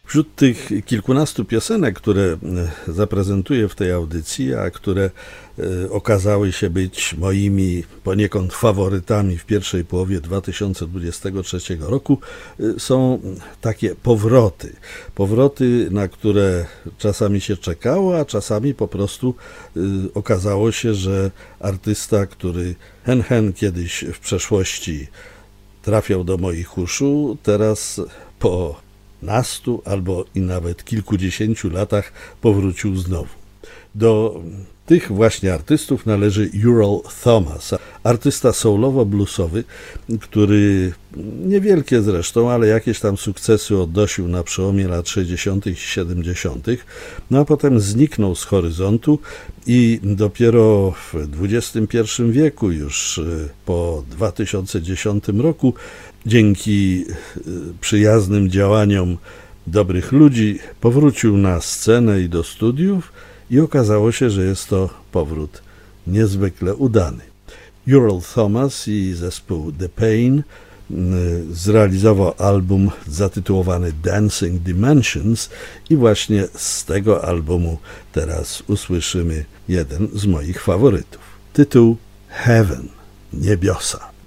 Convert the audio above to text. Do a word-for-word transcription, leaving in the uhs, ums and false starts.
Wśród tych kilkunastu piosenek, które zaprezentuję w tej audycji, a które okazały się być moimi poniekąd faworytami w pierwszej połowie dwa tysiące dwudziestego trzeciego roku, są takie powroty. Powroty, na które czasami się czekało, a czasami po prostu okazało się, że artysta, który hen hen kiedyś w przeszłości trafiał do moich uszu, teraz po nastu albo i nawet kilkudziesięciu latach powrócił znowu. Do tych właśnie artystów należy Earl Thomas, artysta soulowo-bluesowy, który niewielkie zresztą, ale jakieś tam sukcesy odnosił na przełomie lat sześćdziesiątych i siedemdziesiątych, no a potem zniknął z horyzontu i dopiero w dwudziestym pierwszym wieku, już po dwa tysiące dziesiątym roku, dzięki przyjaznym działaniom dobrych ludzi powrócił na scenę i do studiów i okazało się, że jest to powrót niezwykle udany. Earl Thomas i zespół The Pain zrealizował album zatytułowany Dancing Dimensions i właśnie z tego albumu teraz usłyszymy jeden z moich faworytów. Tytuł Heaven, niebiosa.